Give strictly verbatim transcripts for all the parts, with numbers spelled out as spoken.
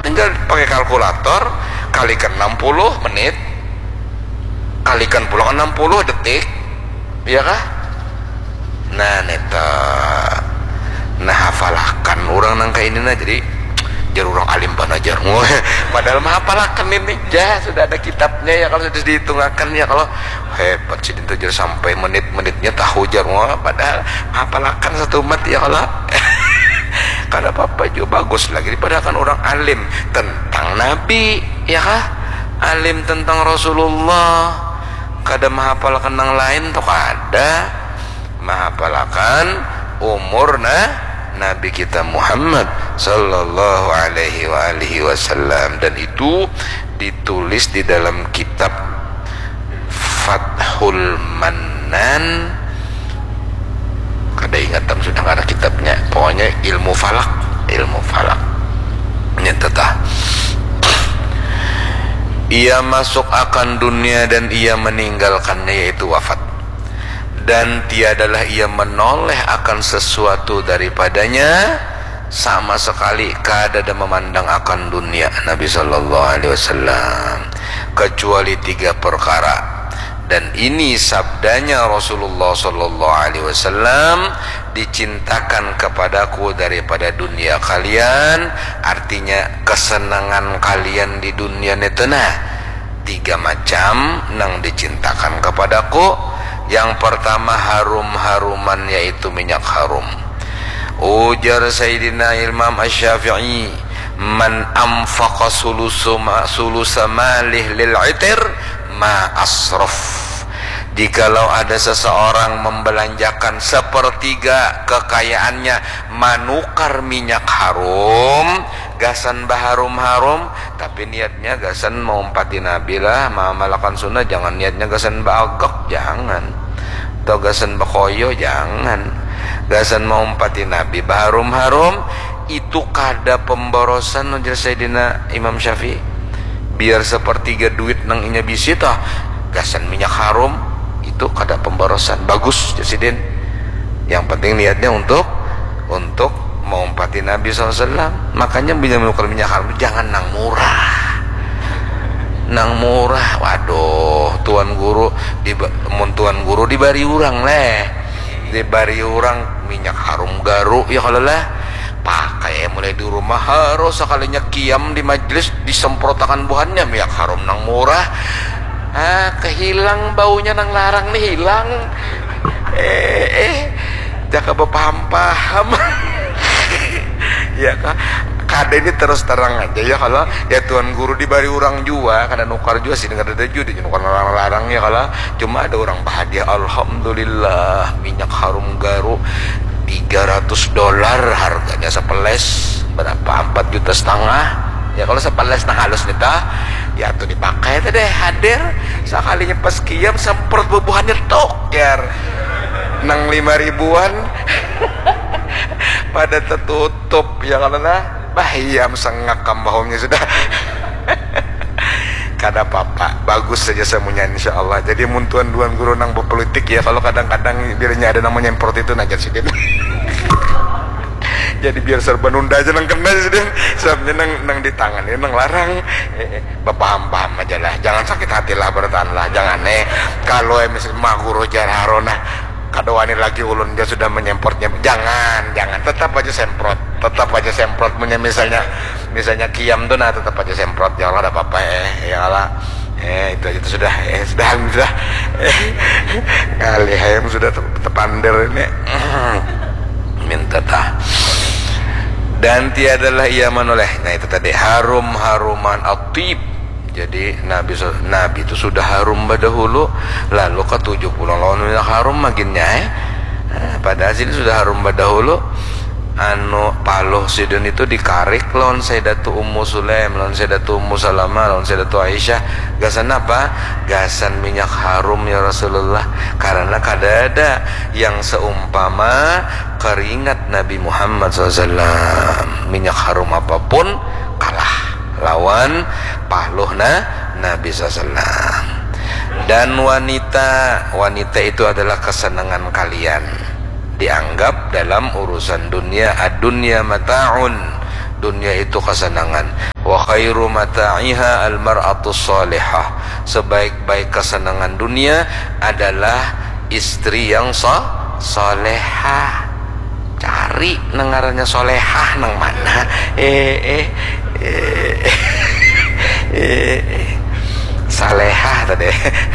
tinggal pakai kalkulator, kalikan enam puluh menit, kalikan pulang enam puluh detik, ya kah? Nah neta, nah hafalakan orang nangka ini nah jadi jar orang alim banajar. Padahal mah hafalakan ini ya sudah ada kitabnya ya, kalau sudah dihitungkan ya, kalau hebat sih itu jar sampai menit-menitnya tahu jar. Wah padahal hafalakan satu umat ya kalau karena apa juga bagus lagi daripada kan orang alim tentang Nabi ya kah, alim tentang Rasulullah, kada menghafalkan yang lain tuh kada menghafalkan umurna Nabi kita Muhammad sallallahu alaihi wa alihi wasallam, dan itu ditulis di dalam kitab Fathul Mannan. Kada ingatan sudah nggak ada kitabnya, pokoknya ilmu falak, ilmu falak nyata. Ia masuk akan dunia dan ia meninggalkannya, yaitu wafat, dan tiadalah ia menoleh akan sesuatu daripadanya sama sekali, kada ada memandang akan dunia Nabi sallallahu alaihi wasallam kecuali tiga perkara. Dan ini sabdanya Rasulullah sallallahu alaihi wasallam, dicintakan kepadaku daripada dunia kalian, artinya kesenangan kalian di dunia netena tiga macam nang dicintakan kepadaku. Yang pertama harum-haruman, yaitu minyak harum. Ujar Sayyidina Imam Asy-Syafi'i, man anfaqa sulusuma sulusamalih lil itir ma asraf. Jikalau ada seseorang membelanjakan sepertiga kekayaannya manukar minyak harum, gasan baharum-harum, tapi niatnya gasan mau empati Nabi lah, malakan sunnah, jangan niatnya gasan baagak, jangan, atau gasan bakoyo, jangan, gasan mau empati Nabi baharum-harum, itu kada pemborosan. Ujar Sayyidina Imam Syafi'i, biar sepertiga duit nang inya bisita gasan minyak harum, itu kada pemborosan, bagus Jasidin. Yang penting niatnya untuk untuk mau empati Nabi sallallahu alaihi wasallam. Makanya bila menukar minyak harum jangan nang murah, nang murah. Waduh, tuan guru di mun tuan guru dibari urang leh, dibari urang minyak harum garu ya kalau lah pakai mulai di rumah, harus sekalinya kiam di majelis disemprotakan buahnya minyak harum nang murah. Ah, kehilang baunya nang larang nih, hilang. Eh, eh, jaka berpaham-paham. Ya kak, kada ini terus terang aja ya, kalau ya tuan guru dibari orang jua, kada nukar jua sih, kada ada jua di nukar larang-larang ya, kalau cuma ada orang bahagia. Alhamdulillah, minyak harum garu tiga ratus dolar harganya sepeles, berapa, empat juta setengah ya, kalau sepeles nah halus nih tah ya, tuh dipakai tuh deh, hadir sekalinya pas kiam semprot bubuhannya toker nang lima ribuan pada tertutup ya, kalau nah bahiam sengak kambahomnya sudah. Kada apa-apa, bagus saja semuanya insyaallah. Jadi muntuan duan guru nang berpolitik ya, kalau kadang-kadang bilanya ada namanya import itu najar sih. Jadi biar serba nunda aja nang kena sih, sebabnya nang nang di tangan ini nang larang. Eh, eh, paham-paham aja lah, jangan sakit hati lah, bertahan lah, jangan eh kalau emis mah guru jar harona kadawani lagi ulun dia sudah menyemprotnya, jangan jangan tetap aja semprot, tetap aja semprot. Misalnya misalnya kiam tuh nah tetap aja semprot, ya Allah, ada apa-apa eh ya Allah, eh itu aja sudah, eh sudah sudah eh, kali ayam sudah terpander ini minta tah. Dan tiadalah ia menoleh, nah itu tadi harum-haruman atib. Jadi Nabi Nabi itu sudah harum dahulu, lalu ke tujuh puluh lawan minyak harum makinnya eh nah, pada sini sudah harum dahulu. Anu paluh sidun itu dikarik lawan Sayyidatu Ummu Sulaim, lawan Sayyidatu Ummu Salamah, lawan Sayyidatu Aisyah. Gasan apa? Gasan minyak harum ya Rasulullah, karena kada ada yang seumpama keringat Nabi Muhammad shallallahu alaihi wasallam. Minyak harum apapun kalah lawan pahluhna Nabi shallallahu alaihi wasallam. Dan wanita, wanita itu adalah kesenangan kalian, dianggap dalam urusan dunia, ad-dunya mata'un, dunia itu kesenangan. Wa khairu mata'iha al-mar'atu shalihah. Sebaik-baik kesenangan dunia adalah istri yang so solehah. Cari nengarannya solehah nang mana? Eh eh eh, eh, eh. Salehah tadi.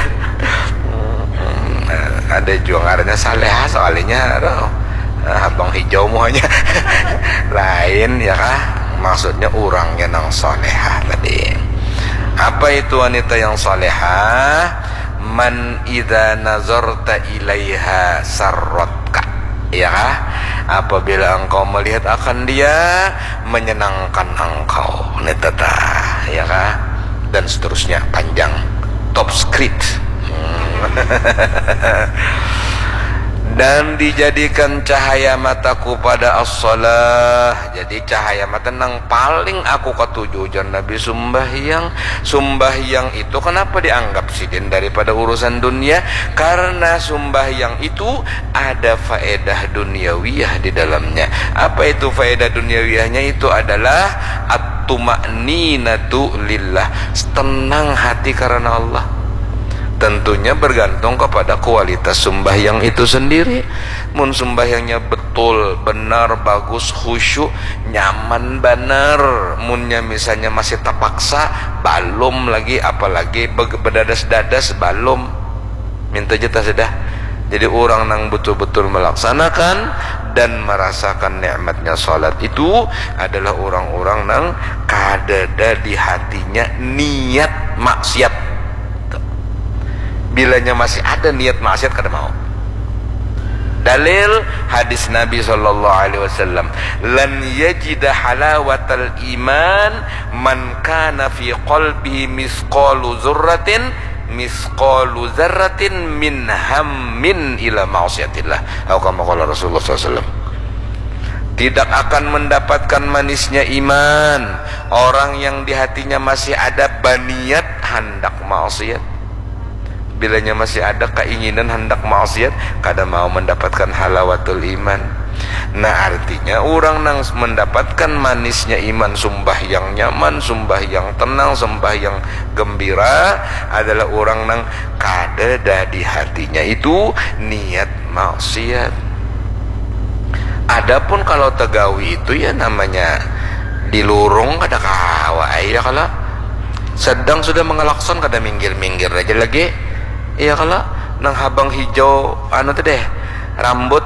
Ada juga ngarannya salehah soalnya abang hijau muanya lain ya kah, maksudnya orangnya nang solehah tadi. Apa itu wanita yang solehah? Man idza nazarta ilaiha sarratka, ya kah? Apabila engkau melihat akan dia menyenangkan engkau, netata, ya kah? Dan seterusnya panjang top script. Dan dijadikan cahaya mataku pada as-salah. Jadi cahaya mata nang paling aku ketuju jan Nabi sumbahyang. Sumbahyang itu kenapa dianggap sidin daripada urusan dunia? Karena sumbahyang itu ada faedah duniawiyah di dalamnya. Apa itu faedah duniawiyahnya? Itu adalah at-tuma'ninatu lillah, tenang hati karena Allah. Tentunya bergantung kepada kualitas sembahyang itu sendiri. Mun sembahyangnya betul, benar, bagus, khusyuk, nyaman benar. Munnya misalnya masih terpaksa, balum lagi, apalagi berdadas-dadas, balum. Minta jatah sudah. Jadi orang yang betul-betul melaksanakan dan merasakan nikmatnya salat itu adalah orang-orang yang kadada di hatinya niat maksiat. Bilanya masih ada niat maksiat kada mau. Dalil hadis Nabi sallallahu alaihi wasallam, lan yajida halawatal iman man kana fi qalbihi misqalu dzarratin misqalu dzarratin min hammin ila ma'siyatillah. Atau kama qala Rasulullah sallallahu alaihi wasallam, tidak akan mendapatkan manisnya iman orang yang di hatinya masih ada baniat hendak maksiat. Bilanya masih ada keinginan hendak maksiat, kada mau mendapatkan halawatul iman. Nah artinya orang yang mendapatkan manisnya iman, sumbah yang nyaman, sumbah yang tenang, sumbah yang gembira adalah orang yang kada di hatinya itu niat maksiat. Adapun kalau tegawi itu ya namanya dilurung kada kawai ya, kalau sedang sudah mengelakson kada minggir-minggir aja lagi. Iya kalau nang habang hijau anu tuh deh rambut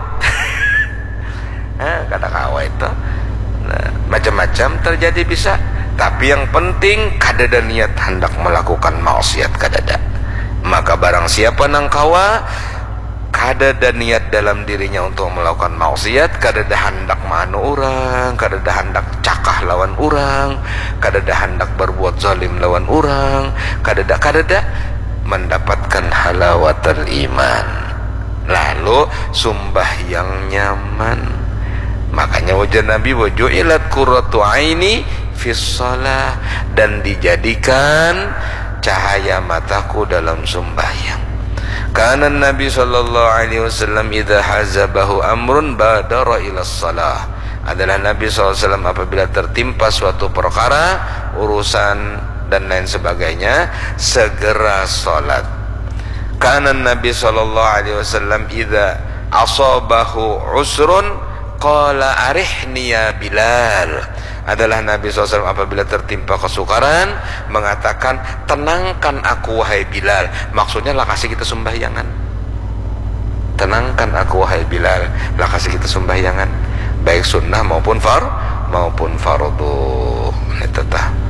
eh, kata kawa itu nah, macam-macam terjadi bisa. Tapi yang penting kadada niat hendak melakukan maksiat kadada. Maka barang siapa nang kawa kadada niat dalam dirinya untuk melakukan maksiat, kadada hendak manu orang, kadada hendak cakah lawan orang, kadada hendak berbuat zalim lawan orang, kadada kadada mendapatkan halawatul iman, lalu sumbah yang nyaman. Makanya wajah Nabi waju'ilat qurratu aini fis shalah, dan dijadikan cahaya mataku dalam sembahyang. Karena Nabi sallallahu alaihi wasallam idza hazabahu amrun badara ila shalah. Adalah Nabi sallallahu alaihi wasallam apabila tertimpa suatu perkara, urusan dan lain sebagainya, segera salat. Kana Nabi sallallahu alaihi wasallam idza asabahu usrun qala arihni ya Bilal. Adalah Nabi sallallahu alaihi wasallam apabila tertimpa kesukaran mengatakan tenangkan aku wahai Bilal. Maksudnya lah kasih kita sembahyangan. Tenangkan aku wahai Bilal, lah kasih kita sembahyangan, baik sunnah maupun far maupun fardhu. Netata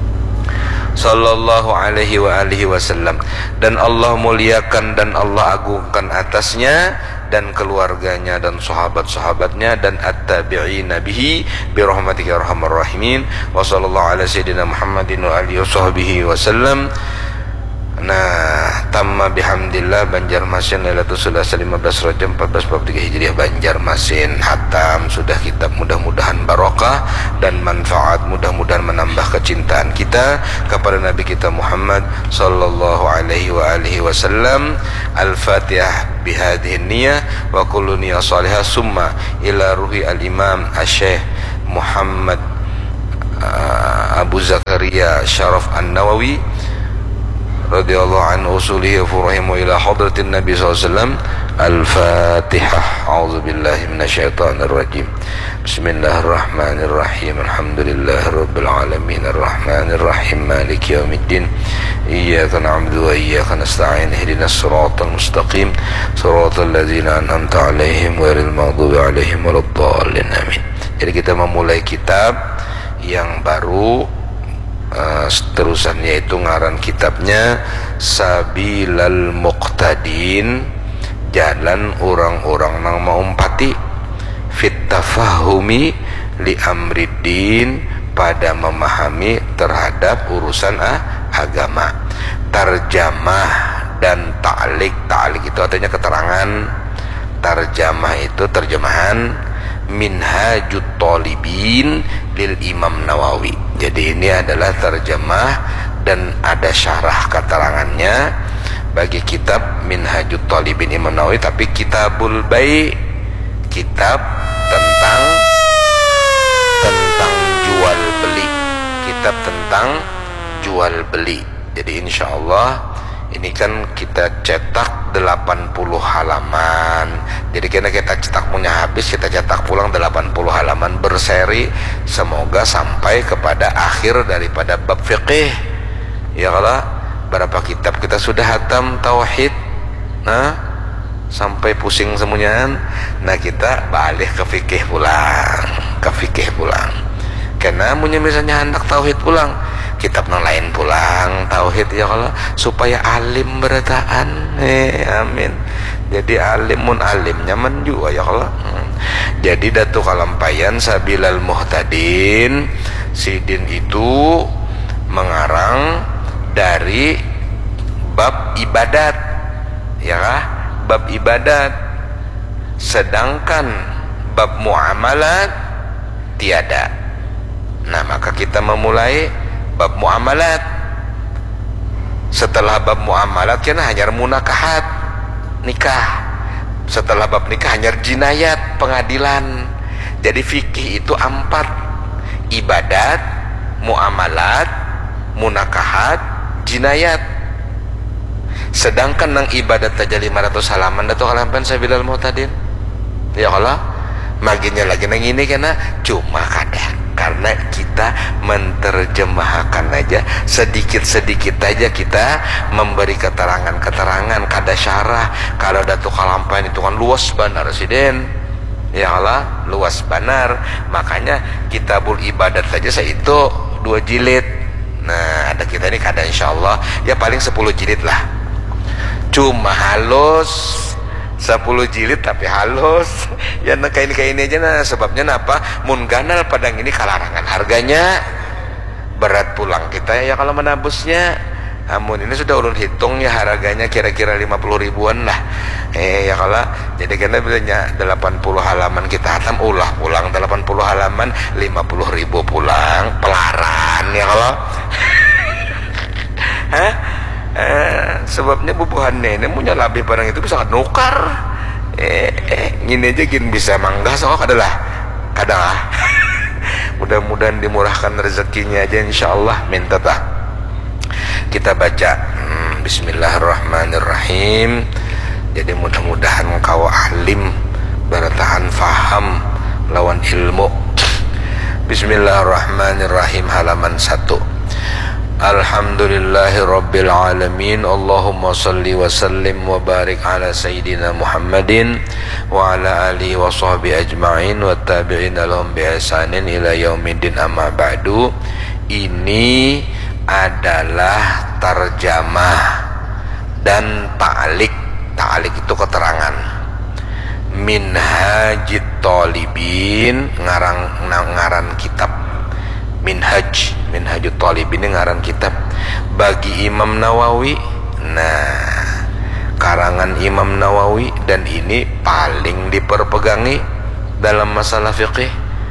sallallahu alaihi wa alihi wasallam. Dan Allah muliakan dan Allah agungkan atasnya dan keluarganya dan sahabat-sahabatnya dan at-tabi'ina bihi bi rahmatika ya arhamar rahimin. Wa sallallahu ala sayyidina Muhammadin wa alihi washabbihi wasallam. Nah, tamma bihamdillah Banjarmasin Lailatul Selasa lima belas Rajab empat belas empat puluh tiga Hijriah Banjarmasin. Hatam sudah kitab, mudah-mudahan barokah dan manfaat, mudah-mudahan menambah kecintaan kita kepada Nabi kita Muhammad sallallahu alaihi wa alihi wasallam. Al-Fatihah bihadhihi niyah wa kullu niyah salihah summa ila ruhi al-Imam Asy-Syaikh Muhammad uh, Abu Zakaria Syaraf An-Nawawi radhiyallahu an usulihi wa furahimu ila hadratin Nabi sallallahu alaihi wasallam. Al-Fatihah. A'udzubillahi minasyaitonir rajim. Bismillahirrahmanirrahim. Alhamdulillahirabbil alamin arrahmanir rahim maliki yaumiddin. Iyyaka na'budu wa iyyaka nasta'in. Ihdinas siratal mustaqim. Siratal ladzina an'amta 'alaihim ghairil maghdubi 'alaihim waladdallin. Amin. Jadi kita memulai kitab yang baru. Uh, terusannya itu ngaran kitabnya Sabilal Muqtadin, jalan orang-orang nang maumpati, fit tafahumi li amriddin, pada memahami terhadap urusan ah, agama. Tarjamah dan ta'liq. Ta'liq itu artinya keterangan, tarjamah itu terjemahan. Minhajut Talibin lil Imam Nawawi. Jadi ini adalah terjemah dan ada syarah keterangannya bagi kitab Minhajut Talibin Imam Nawawi, tapi Kitabul Bai', kitab tentang tentang jual beli, kitab tentang jual beli. Jadi insyaallah ini kan kita cetak delapan puluh halaman. Jadi karena kita cetak punya habis, kita cetak pulang delapan puluh halaman berseri. Semoga sampai kepada akhir daripada bab fiqih. Ya Allah, berapa kitab kita sudah hatam tauhid. Nah, sampai pusing semuanya. Nah, kita balik ke fikih pulang, ke fikih pulang. Karena punya misalnya hendak tauhid pulang, kitab yang lain pulang tauhid, ya Allah, supaya alim berataan. Eh, amin. Jadi alimun alim nyaman juga, ya Allah. Hmm. Jadi datu kalampayan Sabilal Muhtadin, Sidin itu mengarang dari bab ibadat, ya kah? Bab ibadat. Sedangkan bab muamalat tiada. Nah, maka kita memulai bab muamalat. Setelah bab muamalat kan hanya munakahat, nikah. Setelah bab nikah hanya jinayat, pengadilan. Jadi fikih itu empat: ibadat, muamalat, munakahat, jinayat. Sedangkan nang ibadat aja lima ratus halaman datu halaman Sabilal Muhtadin. Ya Allah, maginya lagi nang ini kena cuma kadang karena kita menerjemahkan aja sedikit-sedikit aja, kita memberi keterangan-keterangan kada syarah. Kalau datu kalampain itu kan luas benar Residen, ya Allah, luas benar. Makanya Kitabul Ibadat saja saya itu dua jilid. Nah, ada kita ini kada insyaallah ya paling sepuluh jilid lah, cuma halus sepuluh jilid tapi halus ya. Nah, kayak ini kayak ini aja. Nah, sebabnya apa? Mun ganal padang ini kalarangan harganya, berat pulang kita ya kalau menabusnya. Amun ini sudah ulun hitung ya harganya kira-kira lima puluh ribuan lah. Eh ya kalau jadi karena bilanya delapan puluh halaman kita hatam, ulah pulang delapan puluh halaman lima puluh ribu pulang pelaran ya kalau. Hah? Eh, sebabnya bubuhannya ini punya lebih barang itu bisa nukar. Eh, eh gini aja gini bisa mangga soal adalah kadang ah. Mudah-mudahan dimurahkan rezekinya aja insyaallah. Minta tak kita baca hmm, bismillahirrahmanirrahim. Jadi mudah-mudahan kau alim bertahan faham lawan ilmu. Bismillahirrahmanirrahim, halaman satu. Alhamdulillahi rabbil alamin. Allahumma salli wa sallim wa barik ala sayyidina Muhammadin wa ala alihi wa sahbihi ajma'in wa tabi'in lahum bi ihsanin ila yaumiddin, amma ba'du. Ini adalah tarjamah dan ta'liq. Ta'liq itu keterangan. Minhajit Talibin, ngarang ngaran kitab. Minhaj, Minhajut Talibin ini ngaran kitab bagi Imam Nawawi. Nah, karangan Imam Nawawi, dan ini paling diperpegangi dalam masalah fiqih,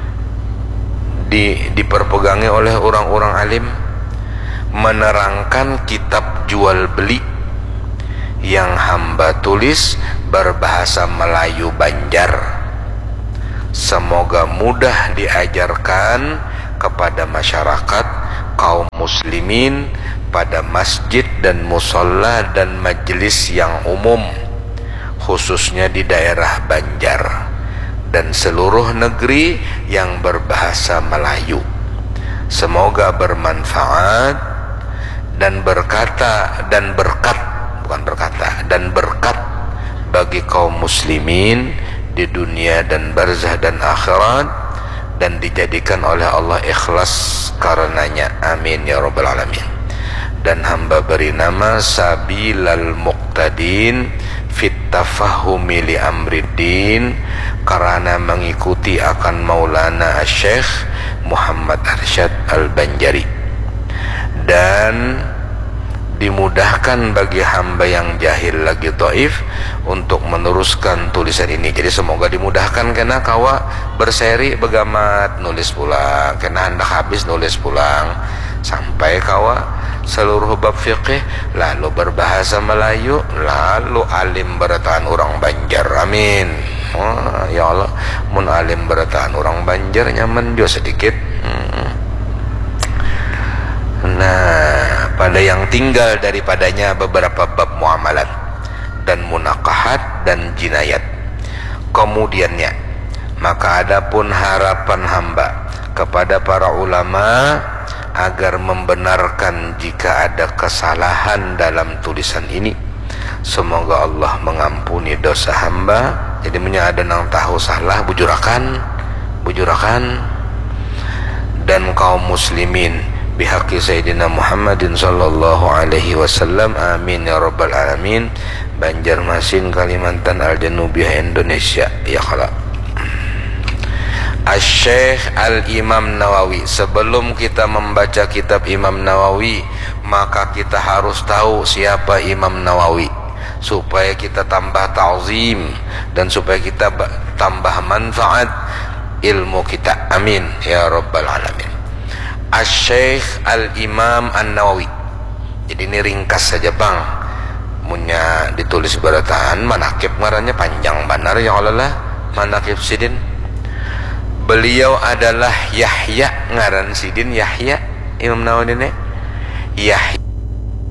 di, diperpegangi oleh orang-orang alim, menerangkan kitab jual beli yang hamba tulis berbahasa Melayu Banjar. Semoga mudah diajarkan kepada masyarakat kaum muslimin pada masjid dan musalla dan majelis yang umum, khususnya di daerah Banjar dan seluruh negeri yang berbahasa Melayu. Semoga bermanfaat dan berkata dan berkat bukan berkata dan berkat bagi kaum muslimin di dunia dan barzah dan akhirat, dan dijadikan oleh Allah ikhlas karenanya, amin ya rabbal alamin. Dan hamba beri nama Sabilal Muqtadin fit tafahumi li amriddin, karena mengikuti akan Maulana Syekh Muhammad Arsyad Al-Banjari, dan dimudahkan bagi hamba yang jahil lagi dhaif untuk meneruskan tulisan ini. Jadi semoga dimudahkan kena kawa berseri begamat nulis pulang, kena hendak habis nulis pulang sampai kawa seluruh bab fiqih, lalu berbahasa Melayu, lalu alim bertahan orang Banjar, amin. Oh, ya Allah, mun alim bertahan orang Banjar nyaman jo sedikit. hmm. Nah, pada yang tinggal daripadanya beberapa bab muamalat dan munakahat dan jinayat. Kemudiannya, maka adapun harapan hamba kepada para ulama agar membenarkan jika ada kesalahan dalam tulisan ini. Semoga Allah mengampuni dosa hamba. Jadi punya ada nang tahu salah bujurakan, bujurakan dan kaum muslimin bihaqi Sayyidina Muhammadin sallallahu alaihi wasallam, amin ya rabbal alamin. Banjarmasin, Kalimantan, Al-Janubiyah, Indonesia, ya khala. Asy-Syaikh Al-Imam Nawawi. Sebelum kita membaca kitab Imam Nawawi, maka kita harus tahu siapa Imam Nawawi, supaya kita tambah ta'zim dan supaya kita tambah manfaat ilmu kita, amin ya rabbal alamin. Asy-Syaikh Al-Imam An-Nawawi. Jadi ini ringkas saja bang, punya ditulis berataan manakib ngarannya panjang benar ya Allah, manakib sidin. Beliau adalah Yahya, ngaran sidin Yahya Imam Nawawi ini Yahya